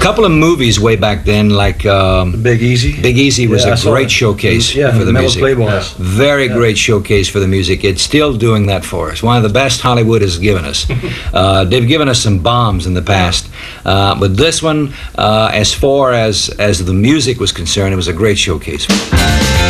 couple of movies way back then, like Big Easy. Big Easy was Yeah, I a saw great it. showcase Yeah, for the Metal music. Playboys. Very great showcase for the music. It's still doing that for us. One of the best Hollywood has given us. They've given us some bombs in the past, but this one, as far as the music was concerned, it was a great showcase.